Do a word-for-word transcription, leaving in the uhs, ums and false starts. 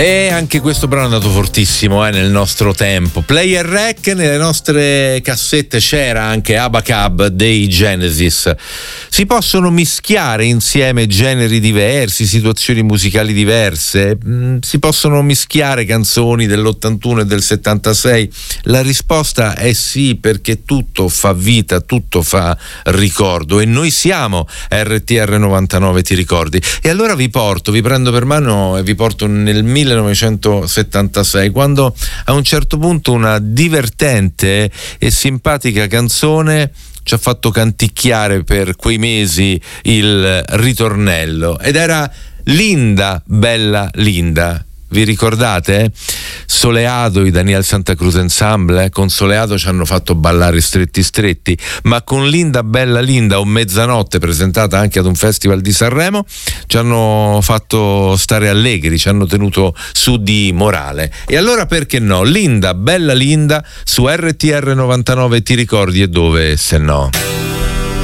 E anche questo brano è andato fortissimo eh, nel nostro tempo. Player Rec, nelle nostre cassette c'era anche Abacab dei Genesis. Si possono mischiare insieme generi diversi, situazioni musicali diverse, si possono mischiare canzoni dell'ottantuno e del settantasei? La risposta è sì, perché tutto fa vita, tutto fa ricordo, e noi siamo R T R novantanove, ti ricordi? E allora vi porto, vi prendo per mano e vi porto nel millenovecentosettantasei, quando a un certo punto una divertente e simpatica canzone ci ha fatto canticchiare per quei mesi il ritornello, ed era Linda, bella Linda. Vi ricordate? Soleado, i Daniel Santa Cruz Ensemble, eh? Con Soleado ci hanno fatto ballare stretti stretti, ma con Linda bella Linda o Mezzanotte, presentata anche ad un festival di Sanremo, ci hanno fatto stare allegri, ci hanno tenuto su di morale. E allora perché no? Linda bella Linda su R T R novantanove, ti ricordi, e dove se no?